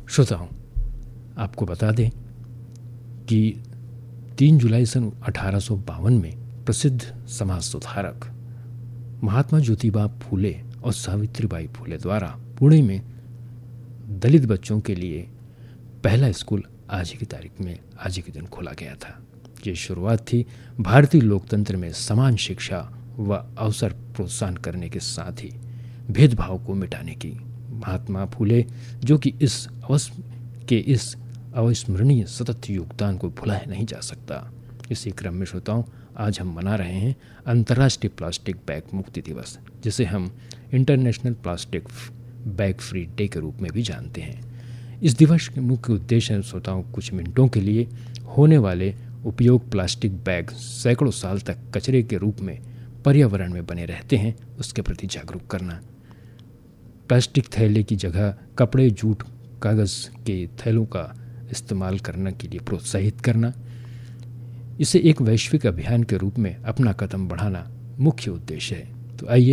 श्रोताओं, आपको बता दें कि 3 जुलाई सन 1852 में प्रसिद्ध समाज सुधारक महात्मा ज्योतिबा फूले और सावित्रीबाई फूले द्वारा पुणे में दलित बच्चों के लिए पहला स्कूल आज ही की तारीख में आज ही के दिन खोला गया था। ये शुरुआत थी भारतीय लोकतंत्र में समान शिक्षा व अवसर प्रोत्साहन करने के साथ ही भेदभाव को मिटाने की। महात्मा फूले जो कि इस अविस्मरणीय सतत योगदान को भुलाया नहीं जा सकता। इसी क्रम में श्रोताओं, आज हम मना रहे हैं अंतर्राष्ट्रीय प्लास्टिक बैग मुक्ति दिवस, जिसे हम international plastic bag free day के रूप में भी जानते हैं। इस दिवस के मुख्य उद्देश्य श्रोताओं, कुछ मिनटों के लिए होने वाले उपयोग प्लास्टिक बैग सैकड़ों साल तक कचरे के रूप में पर्यावरण में बने रहते हैं, उसके प्रति जागरूक करना। प्लास्टिक थैले की जगह कपड़े, जूट, कागज़ के थैलों का इस्तेमाल करने के लिए प्रोत्साहित करना। इसे एक वैश्विक अभियान के रूप में अपना कदम बढ़ाना मुख्य उद्देश्य है। तो आइए